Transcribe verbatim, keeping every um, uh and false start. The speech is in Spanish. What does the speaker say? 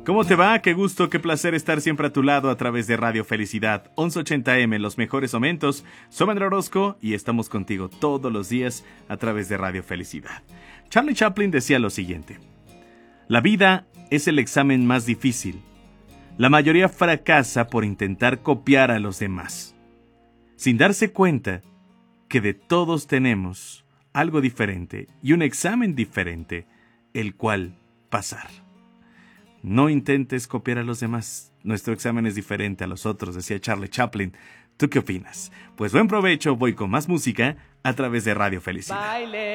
¿Cómo te va? Qué gusto, qué placer estar siempre a tu lado a través de Radio Felicidad. once ochenta eme, los mejores momentos. Soy Andrés Orozco y estamos contigo todos los días a través de Radio Felicidad. Charlie Chaplin decía lo siguiente: la vida es el examen más difícil. La mayoría fracasa por intentar copiar a los demás, sin darse cuenta que de todos tenemos algo diferente y un examen diferente, el cual pasar. No intentes copiar a los demás. Nuestro examen es diferente a los otros, decía Charlie Chaplin. ¿Tú qué opinas? Pues buen provecho, voy con más música a través de Radio Felicidad. Baile.